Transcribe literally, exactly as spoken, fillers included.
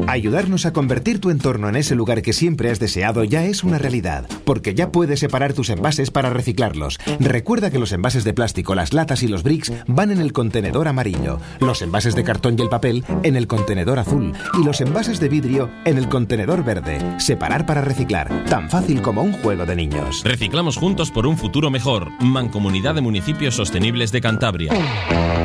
Ayudarnos a convertir tu entorno en ese lugar que siempre has deseado ya es una realidad, porque ya puedes separar tus envases para reciclarlos. Recuerda que los envases de plástico, las latas y los bricks van en el contenedor amarillo, los envases de cartón y el papel en el contenedor azul y los envases de vidrio en el contenedor verde. Separar para reciclar, tan fácil como un juego de niños. Reciclamos juntos por un futuro mejor. Mancomunidad de Municipios Sostenibles de Cantabria.